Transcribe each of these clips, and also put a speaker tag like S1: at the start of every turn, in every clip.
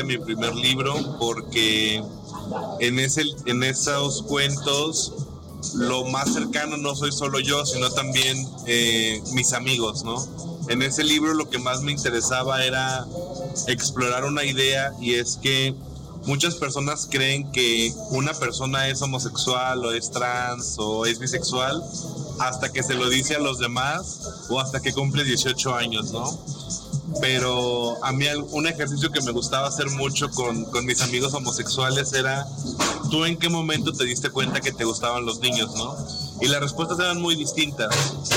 S1: de mi primer libro, porque en esos cuentos lo más cercano no soy solo yo, sino también mis amigos, ¿no? En ese libro lo que más me interesaba era explorar una idea, y es que muchas personas creen que una persona es homosexual o es trans o es bisexual hasta que se lo dice a los demás o hasta que cumple 18 años, ¿no? Pero a mí un ejercicio que me gustaba hacer mucho con mis amigos homosexuales era: ¿tú en qué momento te diste cuenta que te gustaban los niños, no? Y las respuestas eran muy distintas.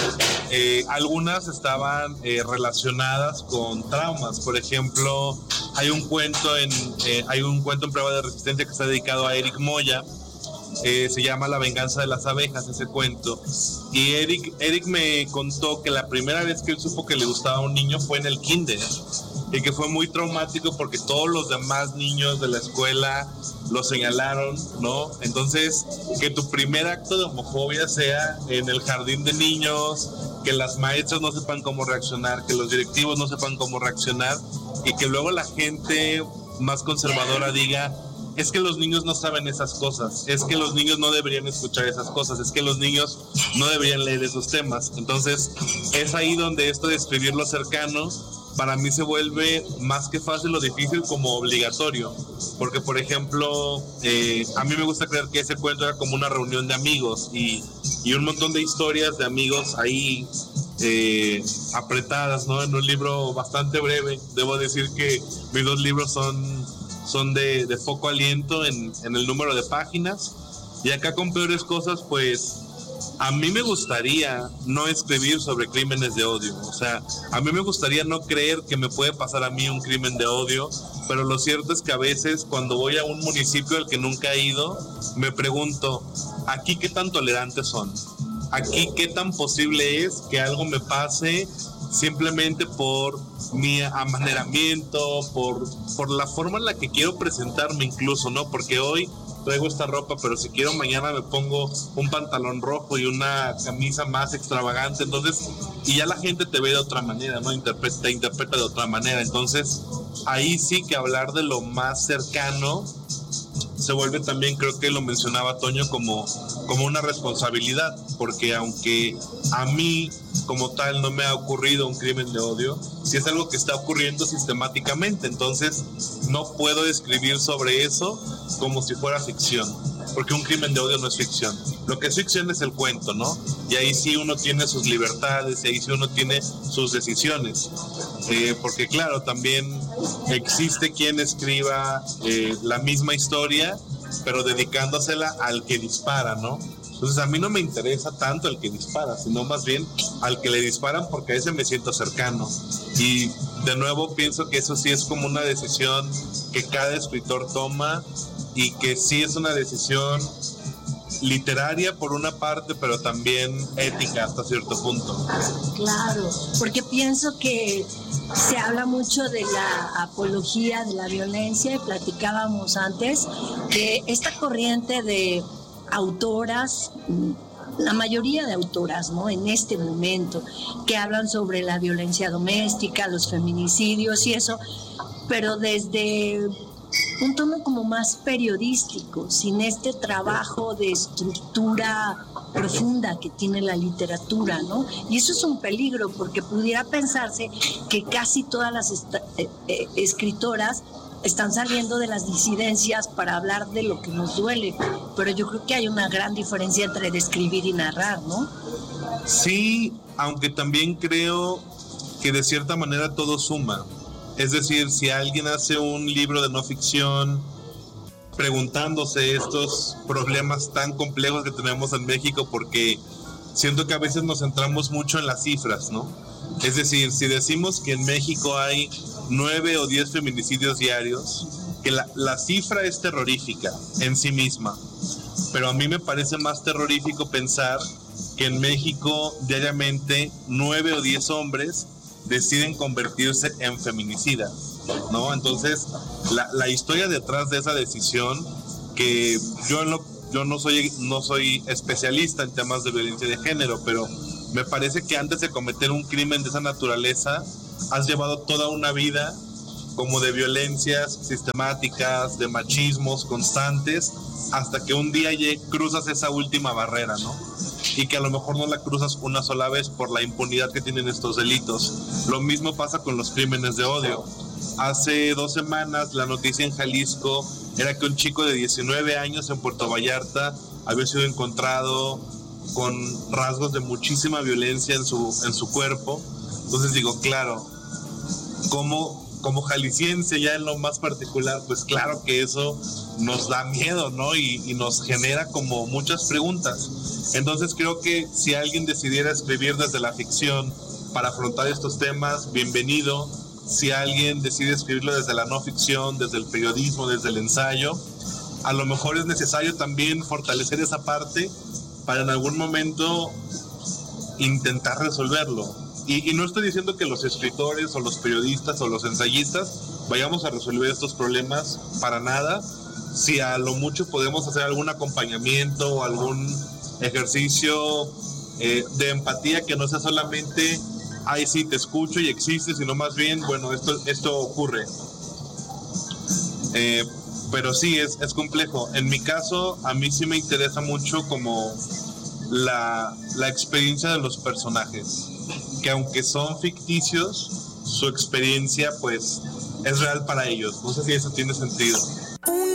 S1: Algunas estaban relacionadas con traumas. Por ejemplo, hay un cuento en Prueba de Resistencia que está dedicado a Eric Moya. Se llama La venganza de las abejas, ese cuento. Y Eric me contó que la primera vez que él supo que le gustaba a un niño fue en el kinder, y que fue muy traumático porque todos los demás niños de la escuela lo señalaron, ¿no? Entonces, que tu primer acto de homofobia sea en el jardín de niños, que las maestras no sepan cómo reaccionar, que los directivos no sepan cómo reaccionar, y que luego la gente más conservadora diga: es que los niños no saben esas cosas, es que los niños no deberían escuchar esas cosas, es que los niños no deberían leer esos temas. Entonces, es ahí donde esto de escribir lo cercano para mí se vuelve más que fácil o difícil como obligatorio. Porque, por ejemplo, a mí me gusta creer que ese cuento era como una reunión de amigos y un montón de historias de amigos ahí apretadas, ¿no? En un libro bastante breve. Debo decir que mis dos libros son de poco aliento en el número de páginas. Y acá con Peores Cosas, pues a mí me gustaría no escribir sobre crímenes de odio. O sea, a mí me gustaría no creer que me puede pasar a mí un crimen de odio, pero lo cierto es que a veces cuando voy a un municipio al que nunca he ido, me pregunto: ¿aquí qué tan tolerantes son? ¿Aquí qué tan posible es que algo me pase simplemente por mi amaneramiento, por la forma en la que quiero presentarme incluso, ¿no? Porque hoy traigo esta ropa, pero si quiero mañana me pongo un pantalón rojo y una camisa más extravagante, entonces, y ya la gente te ve de otra manera, ¿no? Te interpreta de otra manera. Entonces, ahí sí que hablar de lo más cercano se vuelve también, creo que lo mencionaba Toño, como una responsabilidad, porque aunque a mí como tal no me ha ocurrido un crimen de odio, sí es algo que está ocurriendo sistemáticamente. Entonces no puedo escribir sobre eso como si fuera ficción, porque un crimen de odio no es ficción. Lo que es ficción es el cuento, ¿no? Y ahí sí uno tiene sus libertades, y ahí sí uno tiene sus decisiones, porque claro, también existe quien escriba la misma historia, pero dedicándosela al que dispara, ¿no? Entonces a mí no me interesa tanto el que dispara, sino más bien al que le disparan, porque a ese me siento cercano. Y de nuevo pienso que eso sí es como una decisión que cada escritor toma, y que sí es una decisión literaria por una parte, pero también ética hasta cierto punto.
S2: Claro, porque pienso que se habla mucho de la apología de la violencia, y platicábamos antes de esta corriente de autoras, la mayoría de autoras, ¿no? En este momento, que hablan sobre la violencia doméstica, los feminicidios y eso, pero desde un tono como más periodístico, sin este trabajo de estructura profunda que tiene la literatura, ¿no? Y eso es un peligro, porque pudiera pensarse que casi todas las escritoras están saliendo de las disidencias para hablar de lo que nos duele, pero yo creo que hay una gran diferencia entre describir y narrar, ¿no?
S1: Sí, aunque también creo que de cierta manera todo suma. Es decir, si alguien hace un libro de no ficción preguntándose estos problemas tan complejos que tenemos en México, porque siento que a veces nos centramos mucho en las cifras, ¿no? Es decir, si decimos que en México hay 9 o 10 feminicidios diarios, que la cifra es terrorífica en sí misma, pero a mí me parece más terrorífico pensar que en México diariamente 9 o 10 hombres deciden convertirse en feminicidas, ¿no? Entonces, la historia detrás de esa decisión, que yo no soy especialista en temas de violencia de género, pero me parece que antes de cometer un crimen de esa naturaleza, has llevado toda una vida como de violencias sistemáticas, de machismos constantes, hasta que un día cruzas esa última barrera, ¿no? Y que a lo mejor no la cruzas una sola vez por la impunidad que tienen estos delitos. Lo mismo pasa con los crímenes de odio. Hace 2 semanas la noticia en Jalisco era que un chico de 19 años en Puerto Vallarta había sido encontrado con rasgos de muchísima violencia en su cuerpo. Entonces digo, claro, como jalisciense ya en lo más particular, pues claro que eso nos da miedo, ¿no? Y nos genera como muchas preguntas. Entonces creo que si alguien decidiera escribir desde la ficción para afrontar estos temas, bienvenido. Si alguien decide escribirlo desde la no ficción, desde el periodismo, desde el ensayo, a lo mejor es necesario también fortalecer esa parte para en algún momento intentar resolverlo. Y no estoy diciendo que los escritores o los periodistas o los ensayistas vayamos a resolver estos problemas, para nada. Si a lo mucho podemos hacer algún acompañamiento o algún ejercicio de empatía que no sea solamente ay sí te escucho y existes, sino más bien, bueno, esto ocurre. Pero sí, es complejo. En mi caso, a mí sí me interesa mucho como la experiencia de los personajes, que aunque son ficticios, su experiencia pues es real para ellos. No sé si eso tiene sentido.